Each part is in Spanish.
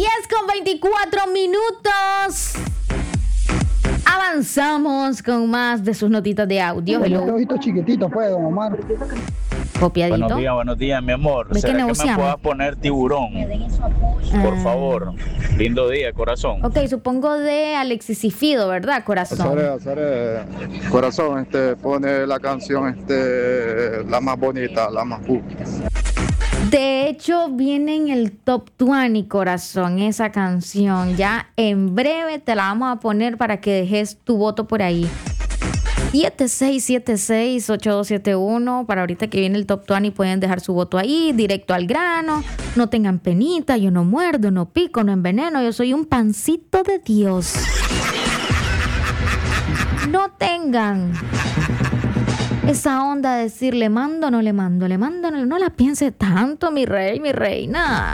10:24. Avanzamos con más de sus notitas de audio. Yo te he visto chiquitito, pues, don Omar. Copiadito. Buenos días, mi amor. ¿De qué ¿Será que me negociamos? puedas poner tiburón? Por favor. Lindo día, corazón. Ok, supongo de Alexis y Fido, ¿verdad, corazón? Corazón, pone la canción, la más bonita, la más De hecho, viene en el Top 20, corazón, esa canción. Ya en breve te la vamos a poner para que dejes tu voto por ahí. 7676-8271. Para ahorita que viene el Top 20 pueden dejar su voto ahí, directo al grano. No tengan penita, yo no muerdo, no pico, no enveneno. Yo soy un pancito de Dios. No tengan esa onda de decir le mando, no le mando, le mando, no la piense tanto, mi rey, mi reina.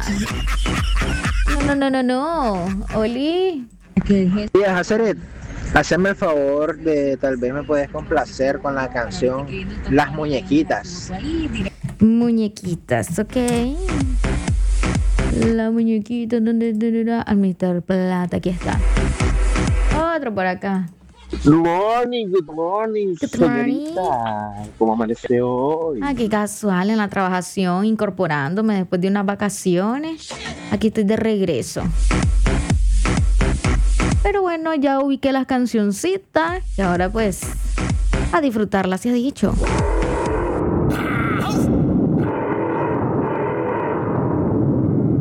No. Oli. Días, Aceret, haceme el favor de tal vez me puedes complacer con la canción Las Muñequitas. Muñequitas, ok. La muñequita, ¿dónde? Al Mr. Plata, aquí está. Otro por acá. Good morning, señorita. ¿Cómo amaneció hoy? Ah, qué casual, en la trabajación, incorporándome después de unas vacaciones. Aquí estoy de regreso. Pero bueno, ya ubiqué las cancioncitas y ahora pues a disfrutarlas, se ha dicho.